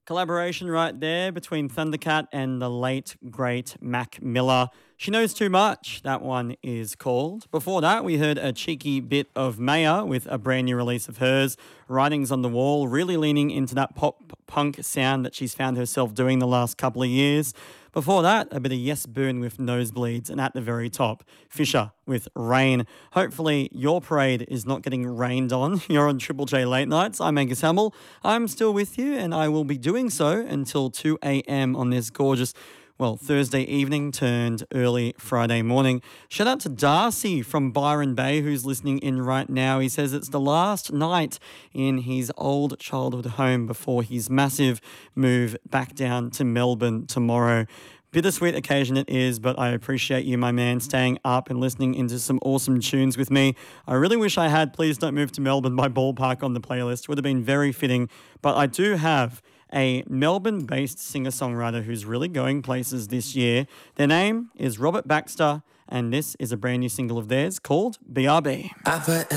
Collaboration right there between Thundercat and the late, great Mac Miller. She Knows Too Much, that one is called. Before that, we heard a cheeky bit of Maya with a brand new release of hers, Writings on the Wall, really leaning into that pop-punk sound that she's found herself doing the last couple of years. Before that, a bit of Yes Boone with Nosebleeds, and at the very top, Fisher with Rain. Hopefully your parade is not getting rained on. You're on Triple J Late Nights. I'm Angus Hamill. I'm still with you, and I will be doing so until 2 a.m. on this gorgeous, Thursday evening turned early Friday morning. Shout out to Darcy from Byron Bay who's listening in right now. He says it's the last night in his old childhood home before his massive move back down to Melbourne tomorrow. Bittersweet occasion it is, but I appreciate you, my man, staying up and listening into some awesome tunes with me. I really wish I had Please Don't Move to Melbourne by Ballpark on the playlist. Would have been very fitting, but I do have a Melbourne-based singer-songwriter who's really going places this year. Their name is Robert Baxter, and this is a brand new single of theirs called BRB.